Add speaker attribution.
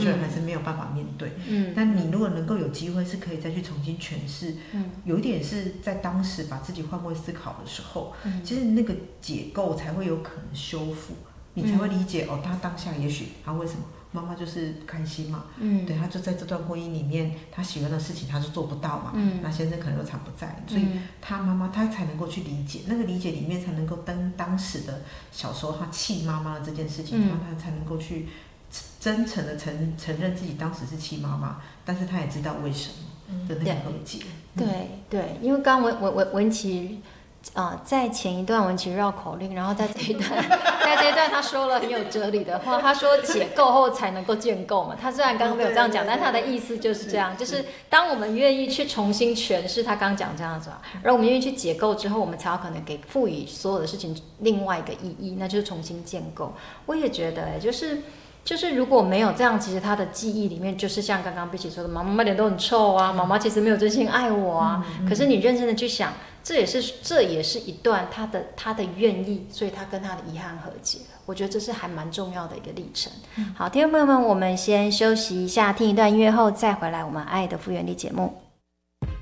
Speaker 1: 虽然还是没有办法面对，但你如果能够有机会是可以再去重新诠释，有一点是在当时把自己换位思考的时候，其实那个解构才会有可能修复，你才会理解哦，他当下也许他为什么。妈妈就是开心嘛，对，他就在这段婚姻里面，他喜欢的事情他就做不到嘛，那先生可能又常不在，所以他妈妈他才能够去理解，那个理解里面才能够跟当时的小时候他气妈妈的这件事情，他才能够去真诚的承认自己当时是气妈妈，但是他也知道为什么的那个和解。
Speaker 2: 对，因为刚刚文琪。在前一段文琪绕口令，然后在这一段他说了很有哲理的话，他说解构后才能够建构嘛。他虽然刚刚没有这样讲，但他的意思就是这样，就是当我们愿意去重新诠释他刚讲这样子，而我们愿意去解构之后，我们才有可能给赋予所有的事情另外一个意义，那就是重新建构。我也觉得，就是如果没有这样，其实他的记忆里面就是像刚刚碧琪说的，妈妈脸都很臭啊，妈妈其实没有真心爱我啊。可是你认真的去想，这也是一段他的愿意，所以他跟他的遗憾和解了。我觉得这是还蛮重要的一个历程。好，听众朋友们，我们先休息一下，听一段音乐后再回来我们爱的复原力节目。